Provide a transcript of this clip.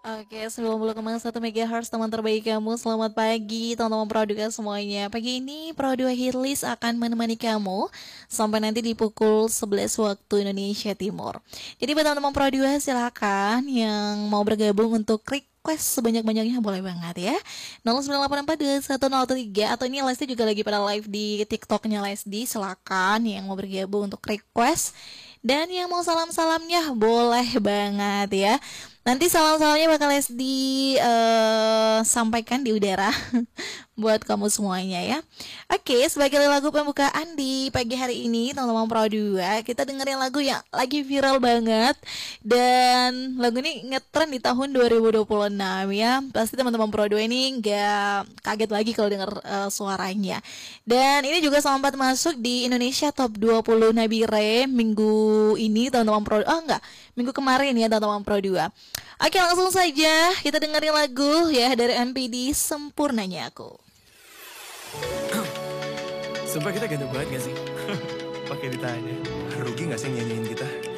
Oke, 90,1 MHz teman terbaik kamu. Selamat pagi teman-teman Produka semuanya. Pagi ini Produka Hitlist akan menemani kamu sampai nanti di pukul 11 waktu Indonesia Timur. Jadi buat teman-teman Produka silahkan yang mau bergabung untuk request sebanyak-banyaknya boleh banget ya. 09842103 atau ini Lesti juga lagi pada live di TikToknya Lesti. Silakan yang mau bergabung untuk request. Dan yang mau salam-salamnya boleh banget ya. Nanti salam-salamnya bakal sampaikan di udara buat kamu semuanya ya. Oke, sebagai lagu pembukaan di pagi hari ini teman-teman Pro 2, kita dengerin lagu yang lagi viral banget dan lagu ini ngetren di tahun 2026 ya. Pasti teman-teman Pro 2 ini nggak kaget lagi kalau denger suaranya. Dan ini juga sempat masuk di Indonesia Top 20 Nabire minggu ini teman-teman Pro. Oh enggak, minggu kemarin ya teman-teman Pro 2. Oke, langsung saja kita dengerin lagu ya dari MPD Sempurnanya Aku. Sumpah kita ganteng banget gak sih? Pakai ditanya. Rugi gak sih nyanyiin kita?